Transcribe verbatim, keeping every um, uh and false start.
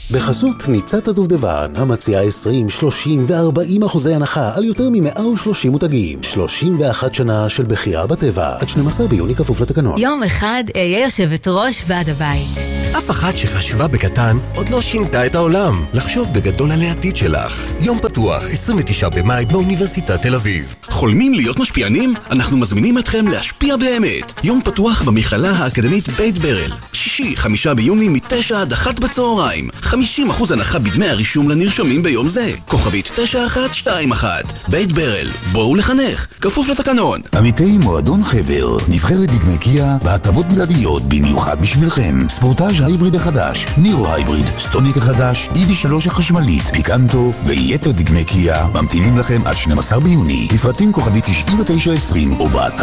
בחסות ניצת הדובדבן, המציעה עשרים, שלושים ו-ארבעים אחוזי הנחה על יותר מ-מאה ושלושים מותגים. שלושים ואחת שנה של בחירה בטבע. עד שנים עשר ביוני כפוף לתקנון. יום אחד אהיה יושבת ראש ועד הבית. אף אחת שחשבה בקטן עוד לא שינתה את העולם. לחשוב בגדול על העתיד שלך. יום פתוח, עשרים ותשעה במאי באוניברסיטת תל אביב. חולמים להיות משפיענים? אנחנו מזמינים אתכם להשפיע באמת. יום פתוח במכללה האקדמית בית ברל. שישי, חמישה ביוני מתשע עד אחת בצהריים. חמישים אחוז הנחה בדמי הרישום לנרשמים ביום זה. כוכבית תשע אחת שתיים אחת. בית ברל, בואו לחנך. כפוף לתקנון. עמיתי מועדון חבר, נבחרת דגמי קיה בהטבות בלעדיות במיוחד בשבילכם. ספורטאז' ההיבריד החדש, נירו ההיבריד, סטוניק החדש, איבי שלוש החשמלית, פיקנטו ויתר דגמי קיה ממתינים לכם עד שנים עשר ביוני. לפרטים כוכבית תשעים ותשע עשרים או באתר